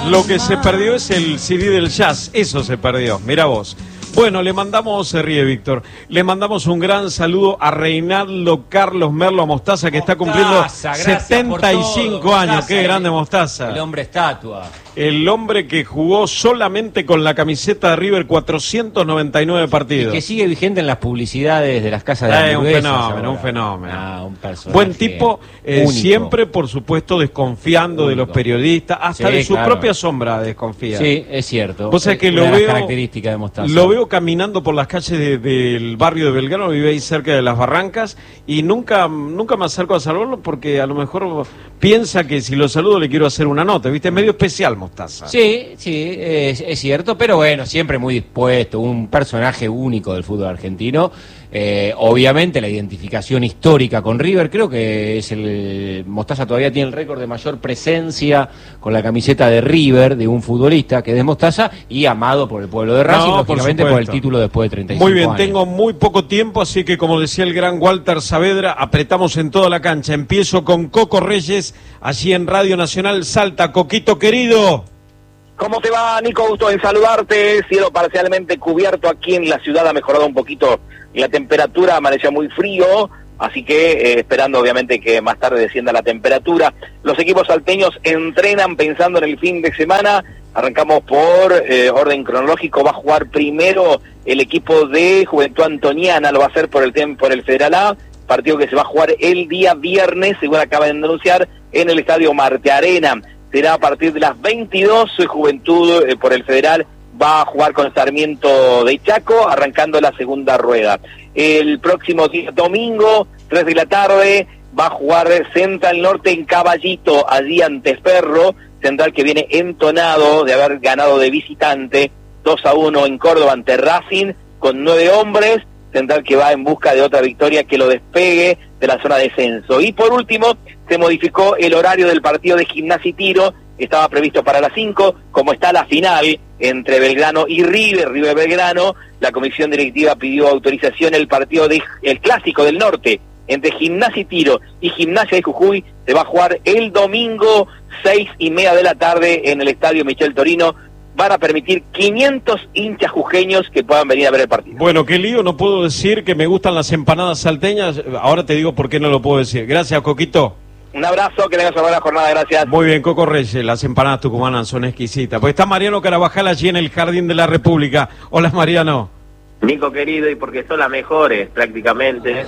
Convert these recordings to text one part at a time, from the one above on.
Lo que se perdió es el CD del jazz, eso se perdió, mira vos. Bueno, le mandamos, se ríe Víctor, le mandamos un gran saludo a Reinaldo Carlos Merlo Mostaza, que está cumpliendo 75 todo, años. Qué grande Mostaza. El hombre estatua. El hombre que jugó solamente con la camiseta de River 499 partidos. Y que sigue vigente en las publicidades de las casas de hamburguesas. Un fenómeno. Un personaje buen tipo, siempre, por supuesto, desconfiando de los periodistas, hasta de su propia sombra desconfía. Sí, es cierto. Vos sabés que lo veo, características de Mostaza. Lo veo caminando por las calles del barrio de Belgrano, vive ahí cerca de las Barrancas, y nunca me acerco a saludarlo porque a lo mejor piensa que si lo saludo le quiero hacer una nota, ¿viste? Es medio especial Mostaza. Sí, es cierto, pero bueno, siempre muy dispuesto, un personaje único del fútbol argentino. Obviamente la identificación histórica con River, creo que es Mostaza todavía tiene el récord de mayor presencia con la camiseta de River de un futbolista, que es de Mostaza, y amado por el pueblo de Racing, lógicamente por el título después de 35 años. Muy bien, tengo muy poco tiempo, así que como decía el gran Walter Saavedra, apretamos en toda la cancha. Empiezo con Coco Reyes, allí en Radio Nacional Salta. Coquito querido. ¿Cómo te va, Nico? Gusto en saludarte. Cielo parcialmente cubierto aquí en la ciudad, ha mejorado un poquito la temperatura, amanecía muy frío, así que esperando obviamente que más tarde descienda la temperatura. Los equipos salteños entrenan pensando en el fin de semana. Arrancamos por orden cronológico. Va a jugar primero el equipo de Juventud Antoniana, lo va a hacer por el Federal A, partido que se va a jugar el día viernes, según acaban de anunciar, en el Estadio Marte Arena. Será a partir de las 22, Juventud por el Federal va a jugar con Sarmiento de Chaco, arrancando la segunda rueda. El próximo día, domingo, 3 de la tarde, va a jugar Central Norte en Caballito, allí ante Ferro, Central que viene entonado de haber ganado de visitante 2-1 en Córdoba ante Racing, con 9 hombres, Central que va en busca de otra victoria que lo despegue de la zona de descenso. Y por último, se modificó el horario del partido de Gimnasia y Tiro, estaba previsto para las 5, como está la final entre Belgrano y River Belgrano, la comisión directiva pidió autorización. El partido el clásico del norte entre Gimnasia y Tiro y Gimnasia de Jujuy se va a jugar el domingo 6:30 de la tarde en el estadio Michel Torino. Van a permitir 500 hinchas jujeños que puedan venir a ver el partido. Bueno, qué lío, no puedo decir que me gustan las empanadas salteñas, ahora te digo por qué no lo puedo decir. Gracias, Coquito. Un abrazo, que tengas una buena jornada, gracias. Muy bien, Coco Reyes, las empanadas tucumanas son exquisitas. Pues está Mariano Carabajal allí en el Jardín de la República. Hola, Mariano. Nico querido, y porque son las mejores prácticamente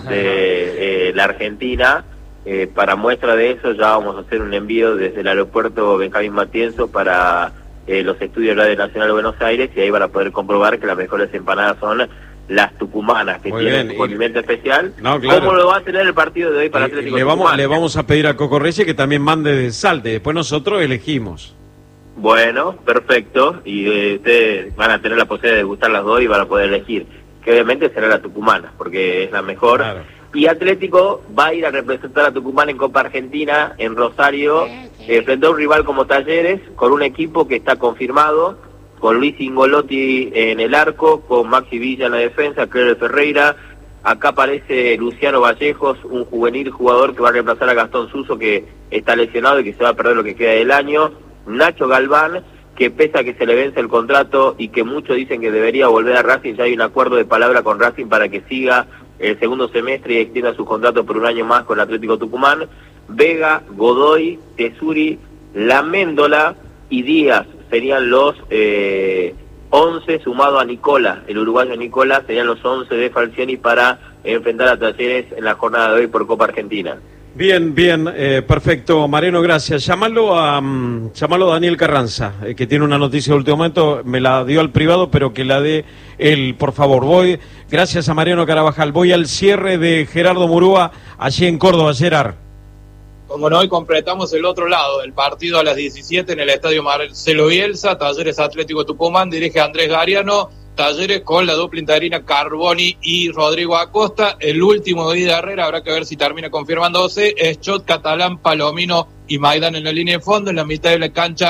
de la Argentina, para muestra de eso ya vamos a hacer un envío desde el aeropuerto Benjamín Matienzo para los estudios de Radio Nacional de Buenos Aires, y ahí van a poder comprobar que las mejores empanadas son las tucumanas, que muy tienen un condimento especial. No, claro. ¿Cómo lo va a tener el partido de hoy para Atlético Tucumán? Le vamos a pedir a Coco Reyes que también mande de Salte, después nosotros elegimos. Bueno, perfecto, y ustedes van a tener la posibilidad de gustar las dos y van a poder elegir, que obviamente será la tucumana, porque es la mejor. Claro. Y Atlético va a ir a representar a Tucumán en Copa Argentina, en Rosario, frente a un rival como Talleres, con un equipo que está confirmado, con Luis Ingolotti en el arco, con Maxi Villa en la defensa, Cleber Ferreira. Acá aparece Luciano Vallejos, un juvenil jugador que va a reemplazar a Gastón Suso, que está lesionado y que se va a perder lo que queda del año. Nacho Galván, que pese a que se le vence el contrato y que muchos dicen que debería volver a Racing, ya hay un acuerdo de palabra con Racing para que siga el segundo semestre y extienda su contrato por un año más con el Atlético Tucumán. Vega, Godoy, Tesuri, Laméndola y Díaz serían los 11, sumado a Nicola, el uruguayo Nicola, serían los 11 de Falcioni para enfrentar a Talleres en la jornada de hoy por Copa Argentina. Bien, perfecto, Mariano, gracias. Llámalo a Daniel Carranza, que tiene una noticia de último momento, me la dio al privado, pero que la dé él, por favor. Gracias a Mariano Carabajal. Voy al cierre de Gerardo Murúa, allí en Córdoba, Gerard. Como no, hoy completamos el otro lado del partido a las 17 en el Estadio Marcelo Bielsa. Talleres Atlético Tucumán, dirige Andrés Gariano. Talleres con la dupla interina Carboni y Rodrigo Acosta. El último de Ida Herrera, habrá que ver si termina confirmándose, es Chot, Catalán, Palomino y Maidán en la línea de fondo. En la mitad de la cancha,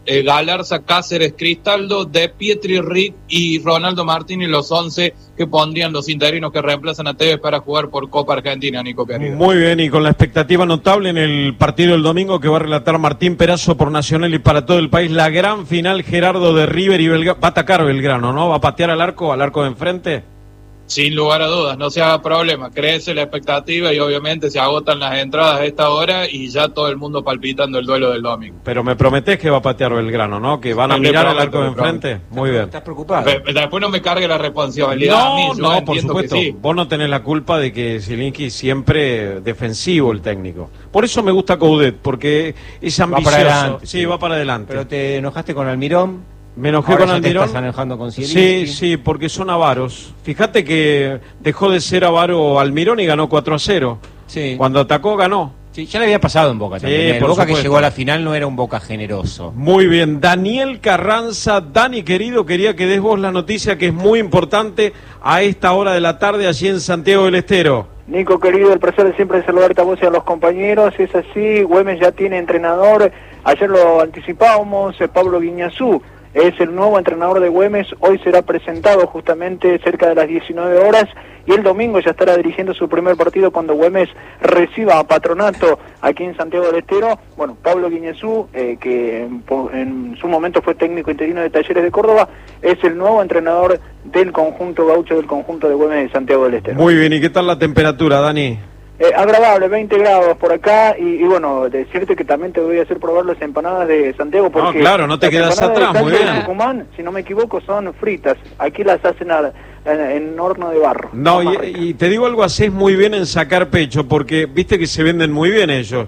Galarza, Cáceres, Cristaldo, De Pietri, Rick y Ronaldo Martínez, los 11 que pondrían los interinos que reemplazan a Tevez para jugar por Copa Argentina, Nico querido. Muy bien, y con la expectativa notable en el partido del domingo que va a relatar Martín Perazo por Nacional y para todo el país, la gran final, Gerardo, de River y Belgrano. Va a atacar Belgrano, ¿no? Va a patear al arco de enfrente. Sin lugar a dudas, no se haga problema, crece la expectativa y obviamente se agotan las entradas a esta hora y ya todo el mundo palpitando el duelo del domingo. Pero me prometés que va a patear Belgrano, ¿no? Que van a mirar al arco de enfrente. Muy bien. ¿Estás preocupado? Después no me cargue la responsabilidad a mí. No, por supuesto. Sí. Vos no tenés la culpa de que Zielinski siempre defensivo el técnico. Por eso me gusta Coudet, porque es ambicioso. Va para adelante. Sí, va para adelante. Pero te enojaste con Almirón. Me enojé Ahora con Almirón. ¿Te estás enojando con Zielinski? Sí, porque son avaros. Fíjate que dejó de ser avaro Almirón y ganó 4-0. Sí. Cuando atacó, ganó. Sí, ya le había pasado en Boca también. El por Boca supuesto. que llegó a la final no era un Boca generoso. Muy bien. Daniel Carranza, Dani querido, quería que des vos la noticia que es muy importante a esta hora de la tarde allí en Santiago del Estero. Nico querido, el placer de siempre saludarte a vos y a los compañeros. Es así, Güemes ya tiene entrenador. Ayer lo anticipábamos, Pablo Guiñazú es el nuevo entrenador de Güemes. Hoy será presentado justamente cerca de las 19 horas y el domingo ya estará dirigiendo su primer partido cuando Güemes reciba a Patronato aquí en Santiago del Estero. Bueno, Pablo Guiñazú, que en su momento fue técnico interino de Talleres de Córdoba, es el nuevo entrenador del conjunto gaucho, del conjunto de Güemes de Santiago del Estero. Muy bien, ¿y qué tal la temperatura, Dani? Agradable, 20 grados por acá y bueno, decirte que también te voy a hacer probar las empanadas de Santiago porque... No, claro, no te quedas atrás, muy bien. De Tucumán, si no me equivoco, son fritas. Aquí las hacen en horno de barro. No, y te digo algo, hacés muy bien en sacar pecho porque viste que se venden muy bien ellos,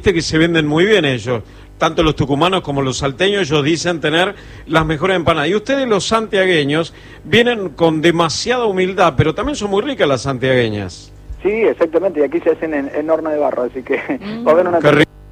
tanto los tucumanos como los salteños, ellos dicen tener las mejores empanadas. Y ustedes, los santiagueños, vienen con demasiada humildad, pero también son muy ricas las santiagueñas. Sí, exactamente, y aquí se hacen en horno de barro, así que va a haber una...